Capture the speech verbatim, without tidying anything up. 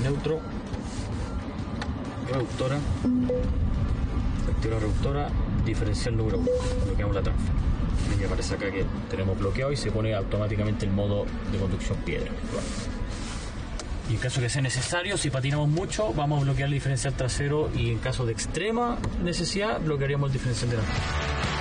neutro, reductora, se activa la reductora, diferencial número uno, bloqueamos la transfer. Y aparece acá que tenemos bloqueado y se pone automáticamente el modo de conducción piedra. Y en caso que sea necesario, si patinamos mucho, vamos a bloquear el diferencial trasero y en caso de extrema necesidad, bloquearíamos el diferencial delantero.